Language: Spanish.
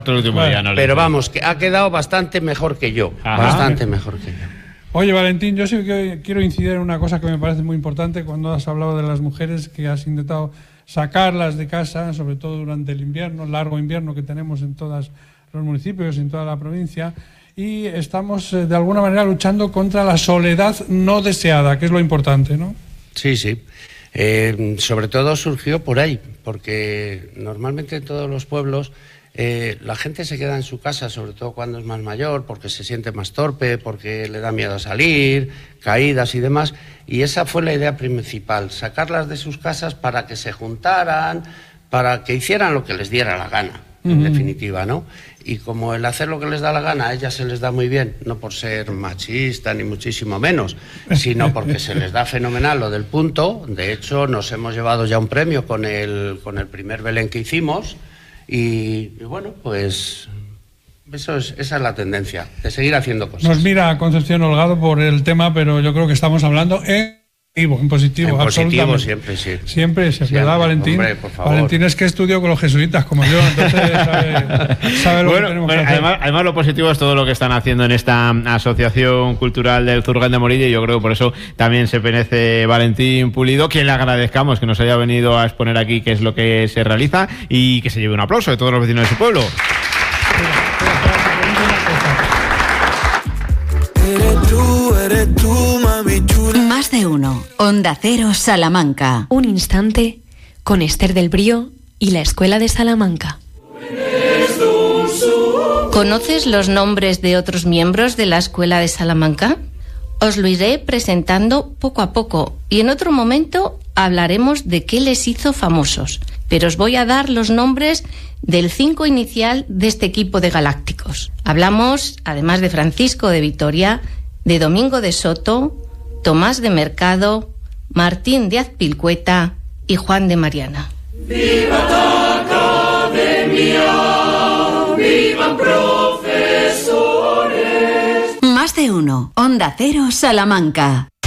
El último día no pero vamos, que ha quedado bastante mejor que yo. Ajá. Bastante mejor que yo. Oye, Valentín, yo sí que quiero incidir en una cosa que me parece muy importante cuando has hablado de las mujeres, que has intentado sacarlas de casa, sobre todo durante el invierno, el largo invierno que tenemos en todos los municipios, en toda la provincia, y estamos de alguna manera luchando contra la soledad no deseada, que es lo importante, ¿no? Sí, sí. Sobre todo surgió por ahí, porque normalmente en todos los pueblos la gente se queda en su casa, sobre todo cuando es más mayor, porque se siente más torpe, porque le da miedo a salir, caídas y demás, y esa fue la idea principal, sacarlas de sus casas para que se juntaran, para que hicieran lo que les diera la gana, en definitiva, ¿no? Y como el hacer lo que les da la gana a ellas se les da muy bien, no por ser machista ni muchísimo menos, sino porque se les da fenomenal lo del punto. De hecho, nos hemos llevado ya un premio con el primer Belén que hicimos y bueno, pues esa es la tendencia, de seguir haciendo cosas. Nos mira Concepción Holgado por el tema, pero yo creo que estamos hablando en positivo, en positivo absolutamente. Siempre, sí. Siempre, ¿verdad, Valentín? Hombre, por favor. Valentín es que estudió con los jesuitas, como yo, entonces sabe lo que tenemos que hacer. Además, lo positivo es todo lo que están haciendo en esta Asociación Cultural del Zurgán de Morilla, y yo creo que por eso también se merece Valentín Pulido, que le agradezcamos que nos haya venido a exponer aquí qué es lo que se realiza y que se lleve un aplauso de todos los vecinos de su pueblo. Eres tú, mami chula. Más de uno. Onda Cero Salamanca. Un instante con Esther del Brío y la Escuela de Salamanca. ¿Conoces los nombres de otros miembros de la Escuela de Salamanca? Os lo iré presentando poco a poco y en otro momento hablaremos de qué les hizo famosos. Pero os voy a dar los nombres del 5 inicial de este equipo de galácticos. Hablamos, además de Francisco de Vitoria, de Domingo de Soto, Tomás de Mercado, Martín de Azpilcueta y Juan de Mariana. ¡Viva la academia! ¡Vivan profesores! Más de uno. Onda Cero Salamanca.